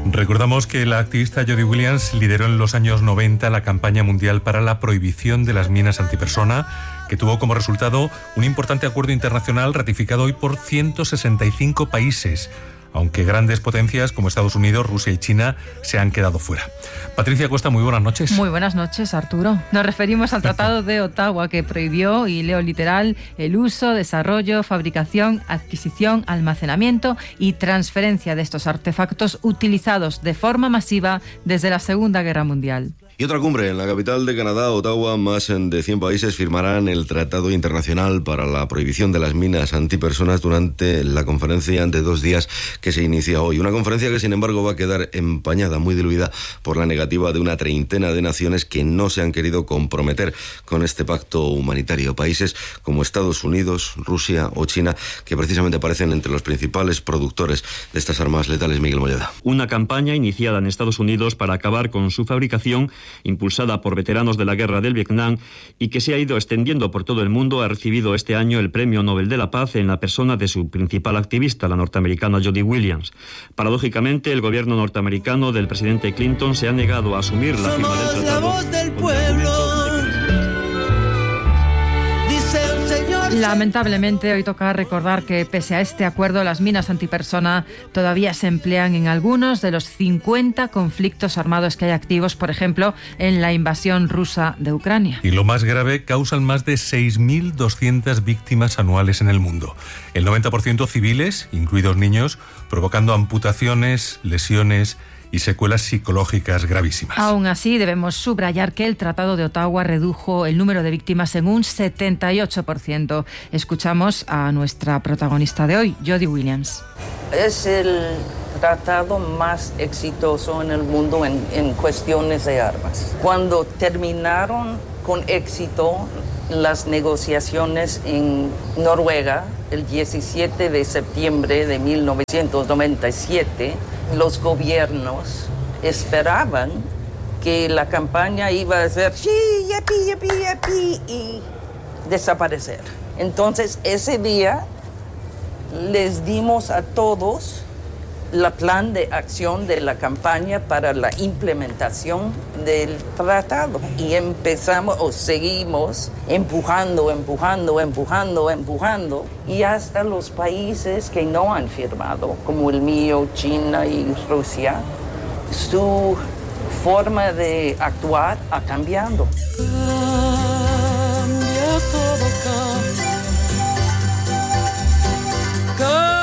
Recordamos que la activista Jody Williams lideró en los años 90 la campaña mundial para la prohibición de las minas antipersona, que tuvo como resultado un importante acuerdo internacional ratificado hoy por 165 países, aunque grandes potencias como Estados Unidos, Rusia y China se han quedado fuera. Patricia Costa, muy buenas noches. Muy buenas noches, Arturo. Nos referimos al Tratado de Ottawa, que prohibió, y leo literal, el uso, desarrollo, fabricación, adquisición, almacenamiento y transferencia de estos artefactos utilizados de forma masiva desde la Segunda Guerra Mundial. Y otra cumbre en la capital de Canadá, Ottawa. Más de 100 países firmarán el Tratado Internacional para la Prohibición de las Minas Antipersonas durante la conferencia de 2 días que se inicia hoy. Una conferencia que, sin embargo, va a quedar empañada, muy diluida, por la negativa de una treintena de naciones que no se han querido comprometer con este pacto humanitario. Países como Estados Unidos, Rusia o China, que precisamente aparecen entre los principales productores de estas armas letales. Miguel Molleda. Una campaña iniciada en Estados Unidos para acabar con su fabricación, impulsada por veteranos de la guerra del Vietnam y que se ha ido extendiendo por todo el mundo, ha recibido este año el Premio Nobel de la Paz en la persona de su principal activista, la norteamericana Jody Williams. Paradójicamente, el gobierno norteamericano del presidente Clinton se ha negado a asumir la firma del tratado. La voz del pueblo. Lamentablemente, hoy toca recordar que, pese a este acuerdo, las minas antipersona todavía se emplean en algunos de los 50 conflictos armados que hay activos, por ejemplo, en la invasión rusa de Ucrania. Y lo más grave, causan más de 6.200 víctimas anuales en el mundo. El 90% civiles, incluidos niños, provocando amputaciones, lesiones y secuelas psicológicas gravísimas. Aún así, debemos subrayar que el Tratado de Ottawa redujo el número de víctimas en un 78%. Escuchamos a nuestra protagonista de hoy, Jody Williams. Es el tratado más exitoso en el mundo en cuestiones de armas. Cuando terminaron con éxito las negociaciones en Noruega, el 17 de septiembre de 1997, los gobiernos esperaban que la campaña iba a ser sí, yepi, yepi, yepi, y desaparecer. Entonces, ese día les dimos a todos el plan de acción de la campaña para la implementación del tratado. Y empezamos, o seguimos, empujando, y hasta los países que no han firmado, como el mío, China y Rusia, su forma de actuar ha cambiado. Cambia todo, cambia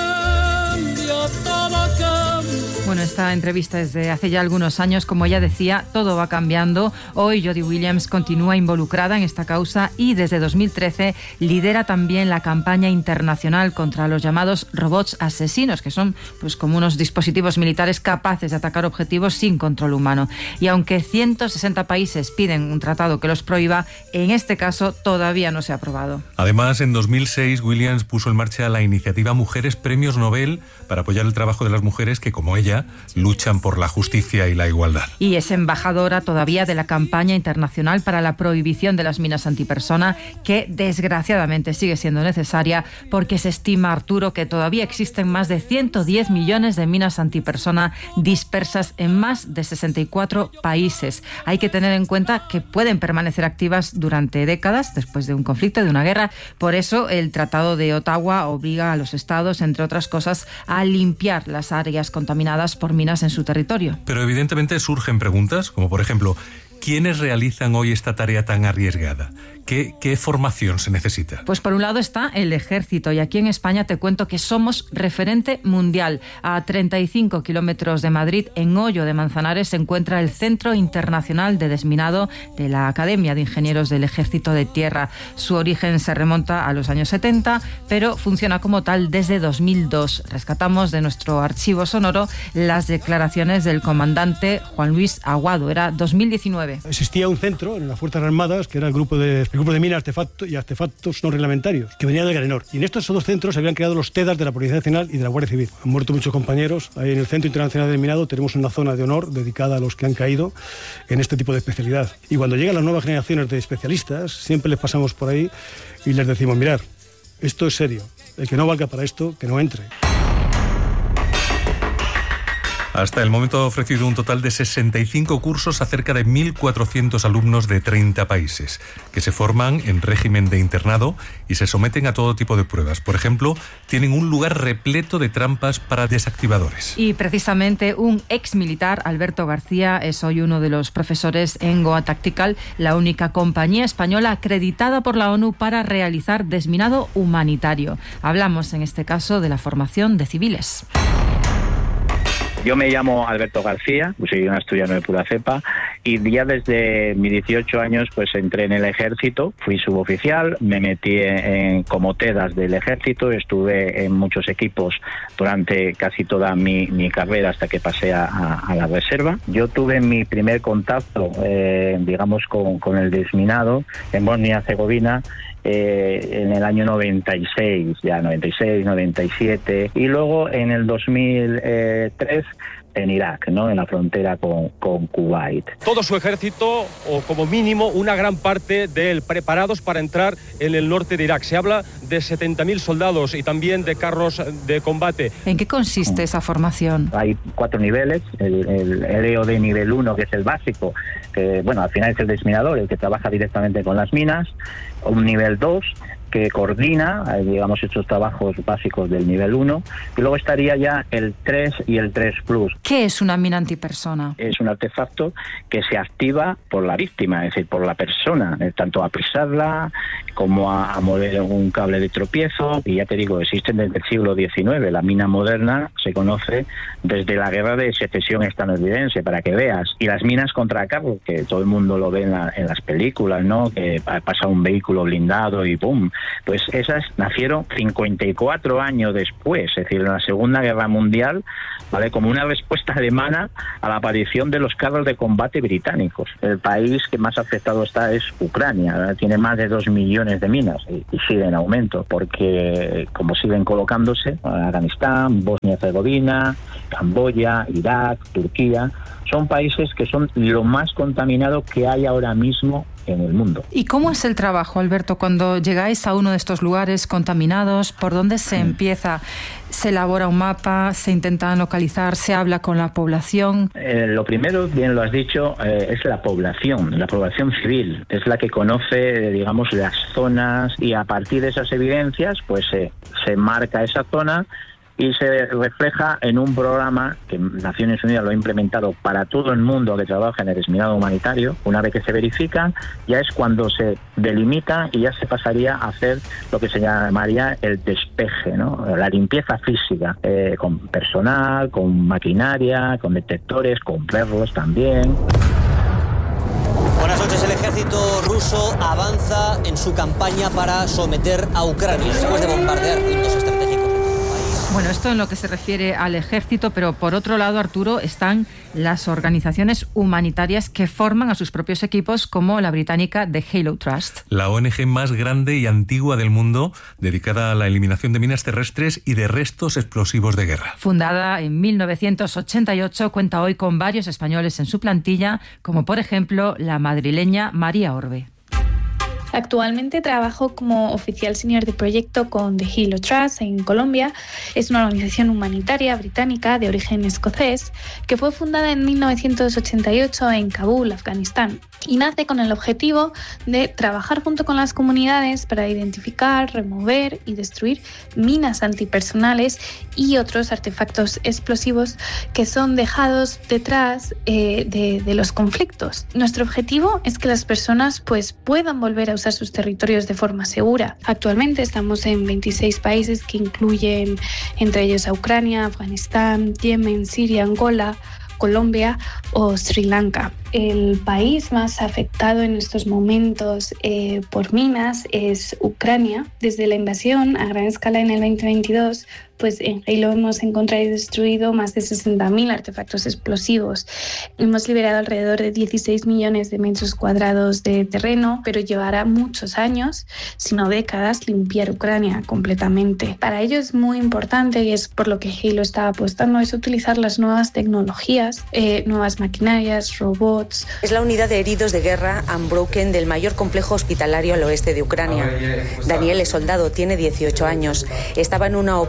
todo, cambia. Bueno, esta entrevista es de hace ya algunos años. Como ella decía, todo va cambiando. Hoy Jody Williams continúa involucrada en esta causa y desde 2013 lidera también la campaña internacional contra los llamados robots asesinos, que son pues como unos dispositivos militares capaces de atacar objetivos sin control humano. Y aunque 160 países piden un tratado que los prohíba, en este caso todavía no se ha aprobado. Además, en 2006 Williams puso en marcha la iniciativa Mujeres Premios Nobel para apoyar el trabajo de las mujeres que, como ella, luchan por la justicia y la igualdad. Y es embajadora todavía de la campaña internacional para la prohibición de las minas antipersona, que desgraciadamente sigue siendo necesaria porque se estima, Arturo, que todavía existen más de 110 millones de minas antipersona dispersas en más de 64 países. Hay que tener en cuenta que pueden permanecer activas durante décadas después de un conflicto, de una guerra. Por eso el Tratado de Ottawa obliga a los estados, entre otras cosas, a limpiar las áreas contaminadas por minas en su territorio. Pero evidentemente surgen preguntas, como por ejemplo, ¿quiénes realizan hoy esta tarea tan arriesgada? ¿Qué formación se necesita? Pues por un lado está el ejército, y aquí en España te cuento que somos referente mundial. A 35 kilómetros de Madrid, en Hoyo de Manzanares, se encuentra el Centro Internacional de Desminado de la Academia de Ingenieros del Ejército de Tierra. Su origen se remonta a los años 70, pero funciona como tal desde 2002. Rescatamos de nuestro archivo sonoro las declaraciones del comandante Juan Luis Aguado. Era 2019. Existía un centro en las Fuerzas Armadas, que era el grupo de minas y artefactos no reglamentarios, que venía del Granor. Y en estos dos centros se habían creado los TEDAS de la Policía Nacional y de la Guardia Civil. Han muerto muchos compañeros. Ahí en el Centro Internacional de Minado tenemos una zona de honor dedicada a los que han caído en este tipo de especialidad. Y cuando llegan las nuevas generaciones de especialistas, siempre les pasamos por ahí y les decimos, mirad, esto es serio. El que no valga para esto, que no entre. Hasta el momento ha ofrecido un total de 65 cursos a cerca de 1.400 alumnos de 30 países, que se forman en régimen de internado y se someten a todo tipo de pruebas. Por ejemplo, tienen un lugar repleto de trampas para desactivadores. Y precisamente un ex militar, Alberto García, es hoy uno de los profesores en Goa Tactical, la única compañía española acreditada por la ONU para realizar desminado humanitario. Hablamos en este caso de la formación de civiles. Yo me llamo Alberto García, soy un asturiano de pura cepa y ya desde mis 18 años pues entré en el ejército, fui suboficial, me metí como TEDAS del ejército, estuve en muchos equipos durante casi toda mi carrera hasta que pasé a la reserva. Yo tuve mi primer contacto, digamos, con el desminado en Bosnia-Herzegovina en el año 96, 97, y luego en el 2003 en Irak, ¿no? En la frontera con Kuwait. Todo su ejército, o como mínimo una gran parte de él, preparados para entrar en el norte de Irak. Se habla de 70.000 soldados y también de carros de combate. ¿En qué consiste esa formación? Hay 4 niveles, el EOD nivel 1, que es el básico, que bueno, al final es el desminador, el que trabaja directamente con las minas, un nivel 2, que coordina, digamos, estos trabajos básicos del nivel 1, y luego estaría ya el 3 y el 3 Plus. ¿Qué es una mina antipersona? Es un artefacto que se activa por la víctima, es decir, por la persona, tanto a pisarla como a mover un cable de tropiezo, y ya te digo, existen desde el siglo XIX, la mina moderna se conoce desde la guerra de secesión estadounidense, para que veas, y las minas contra carro, que todo el mundo lo ve en las películas, ¿no? Que pasa un vehículo blindado y ¡pum! Pues esas nacieron 54 años después, es decir, en la Segunda Guerra Mundial, ¿vale? Como una respuesta alemana a la aparición de los carros de combate británicos. El país que más afectado está es Ucrania, ¿verdad? Tiene más de 2 millones de minas y sigue en aumento, porque como siguen colocándose, Afganistán, Bosnia-Herzegovina, Camboya, Irak, Turquía, son países que son lo más contaminado que hay ahora mismo en el mundo. ¿Y cómo es el trabajo, Alberto, cuando llegáis a uno de estos lugares contaminados? ¿Por dónde se empieza? ¿Se elabora un mapa? ¿Se intenta localizar? ¿Se habla con la población? Lo primero, bien lo has dicho, es la población civil. Es la que conoce, digamos, las zonas, y a partir de esas evidencias, pues se marca esa zona y se refleja en un programa que Naciones Unidas lo ha implementado para todo el mundo que trabaja en el desminado humanitario. Una vez que se verifica, ya es cuando se delimita y ya se pasaría a hacer lo que se llamaría el despeje, ¿no? La limpieza física, con personal, con maquinaria, con detectores, con perros también. Buenas noches. El ejército ruso avanza en su campaña para someter a Ucrania después de bombardear puntos estratégicos. Bueno, esto en lo que se refiere al ejército, pero por otro lado, Arturo, están las organizaciones humanitarias que forman a sus propios equipos, como la británica The Halo Trust. La ONG más grande y antigua del mundo, dedicada a la eliminación de minas terrestres y de restos explosivos de guerra. Fundada en 1988, cuenta hoy con varios españoles en su plantilla, como por ejemplo la madrileña María Orbe. Actualmente trabajo como oficial senior de proyecto con The Halo Trust en Colombia. Es una organización humanitaria británica de origen escocés que fue fundada en 1988 en Kabul, Afganistán, y nace con el objetivo de trabajar junto con las comunidades para identificar, remover y destruir minas antipersonales y otros artefactos explosivos que son dejados detrás de los conflictos. Nuestro objetivo es que las personas puedan volver a usar sus territorios de forma segura. Actualmente estamos en 26 países que incluyen entre ellos a Ucrania, Afganistán, Yemen, Siria, Angola, Colombia o Sri Lanka. El país más afectado en estos momentos por minas es Ucrania. Desde la invasión a gran escala en el 2022, pues en Halo hemos encontrado y destruido más de 60.000 artefactos explosivos. Hemos liberado alrededor de 16 millones de metros cuadrados de terreno, pero llevará muchos años, si no décadas, limpiar Ucrania completamente. Para ello es muy importante, y es por lo que Halo está apostando, es utilizar las nuevas tecnologías, nuevas maquinarias, robots. Es la unidad de heridos de guerra Unbroken del mayor complejo hospitalario al oeste de Ucrania. Daniel es soldado, tiene 18 años. Estaba en una operación en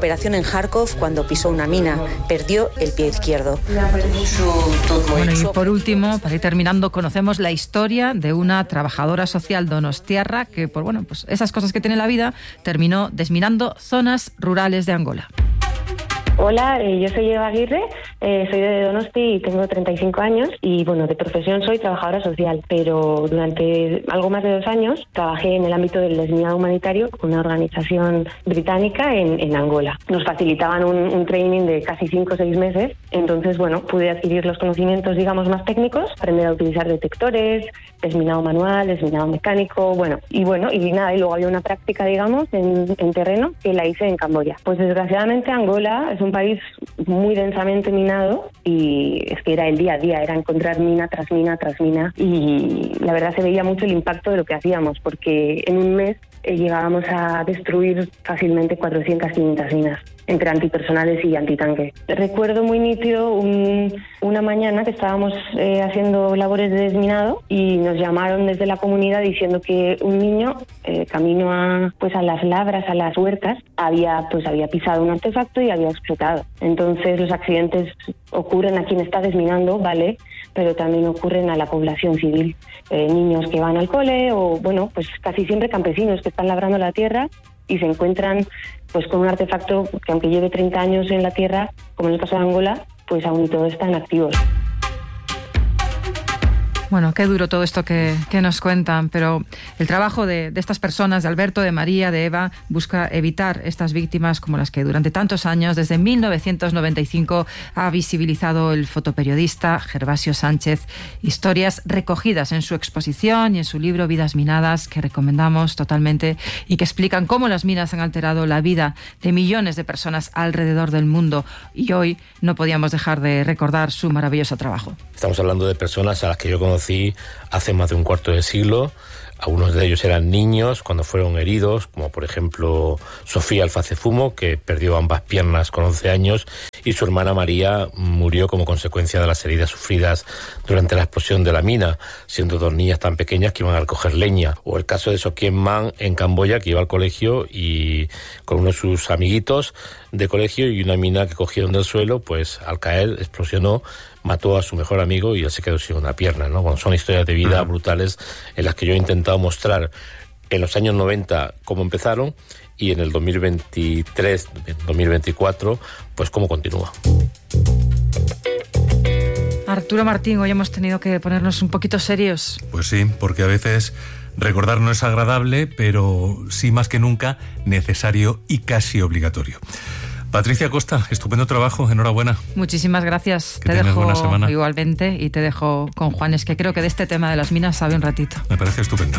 Kharkov cuando pisó una mina. Perdió el pie izquierdo. Bueno, y por último, para ir terminando, conocemos la historia de una trabajadora social donostiarra que, por pues esas cosas que tiene la vida, terminó desminando zonas rurales de Angola. Hola, yo soy Eva Aguirre, soy de Donosti y tengo 35 años y de profesión soy trabajadora social, pero durante algo más de 2 años trabajé en el ámbito del desminado humanitario con una organización británica en Angola. Nos facilitaban un training de casi 5 o 6 meses, entonces pude adquirir los conocimientos más técnicos, aprender a utilizar detectores, desminado manual, desminado mecánico, y luego había una práctica, en terreno que la hice en Camboya. Pues desgraciadamente Angola es un país muy densamente minado y es que era el día a día, era encontrar mina tras mina tras mina y la verdad se veía mucho el impacto de lo que hacíamos porque en un mes llegábamos a destruir fácilmente 400, 500 minas entre antipersonales y antitanque. Recuerdo muy nítido una mañana que estábamos haciendo labores de desminado y nos llamaron desde la comunidad diciendo que un niño camino a las labras, a las huertas, había pisado un artefacto y había explotado. Entonces los accidentes ocurren a quien está desminando, ¿vale? Pero también ocurren a la población civil. Niños que van al cole o, casi siempre campesinos que están labrando la tierra y se encuentran con un artefacto que aunque lleve 30 años en la tierra, como en el caso de Angola, aún y todo están activos. Bueno, qué duro todo esto que nos cuentan, pero el trabajo de estas personas, de Alberto, de María, de Eva, busca evitar estas víctimas como las que durante tantos años, desde 1995, ha visibilizado el fotoperiodista Gervasio Sánchez. Historias recogidas en su exposición y en su libro Vidas Minadas, que recomendamos totalmente y que explican cómo las minas han alterado la vida de millones de personas alrededor del mundo. Y hoy no podíamos dejar de recordar su maravilloso trabajo. Estamos hablando de personas a las que yo conocí hace más de un cuarto de siglo. Algunos de ellos eran niños cuando fueron heridos, como por ejemplo Sofía Alfacefumo, que perdió ambas piernas con 11 años, y su hermana María murió como consecuencia de las heridas sufridas durante la explosión de la mina, siendo 2 niñas tan pequeñas que iban a recoger leña. O el caso de Sokien Man en Camboya, que iba al colegio y con uno de sus amiguitos de colegio, y una mina que cogieron del suelo, pues al caer explosionó, mató a su mejor amigo y él se quedó sin una pierna, ¿no? Bueno, son historias de vida brutales en las que yo he intentado mostrar en los años 90 cómo empezaron y en el 2023, 2024, pues cómo continúa. Arturo Martín, hoy hemos tenido que ponernos un poquito serios. Pues sí, porque a veces recordar no es agradable, pero sí más que nunca necesario y casi obligatorio. Patricia Costa, estupendo trabajo, enhorabuena. Muchísimas gracias. Que tengas buena semana. Igualmente y te dejo con Juanes, que creo que de este tema de las minas sabe un ratito. Me parece estupendo.